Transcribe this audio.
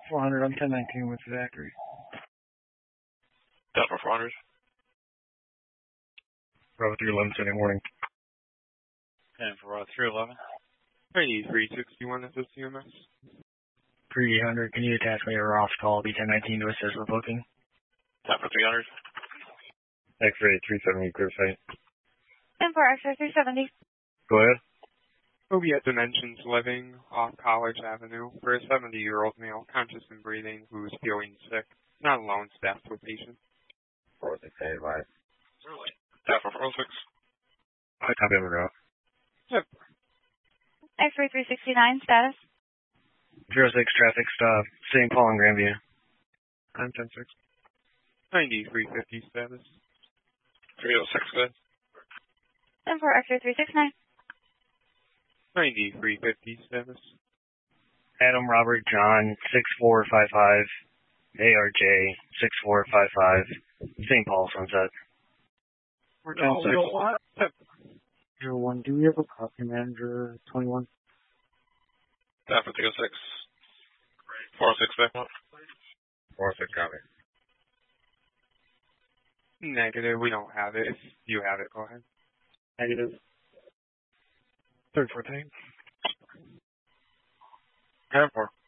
400 on 1019 with Zachary. Delta 400. Bravo 311, Sunday morning. And for 311. 361, this is CMS. 300, can you attach me a Ross call, B1019 to assist with booking? Delta 300. X-ray 370, clear sight. And for X-ray 370. Go ahead. Obiet Dimensions living off College Avenue for a 70-year-old male, conscious and breathing, who is feeling sick. Not alone, staffed with patient. 468, right. Delta 46. I copy over route. Yep. X-ray 369, status? 06 traffic stop, St. Paul and Grandview. I'm 106. 9350 status. 306, good. And for X-ray 369. 9350 status. Adam Robert John 6455, ARJ 6455, St. Paul Sunset. We're down 6. 01, do we have a copy manager 21? Delta 306. 406 back up. 406 copy. Negative, we don't have it. If you have it, go ahead. Negative. 34 tank. 4.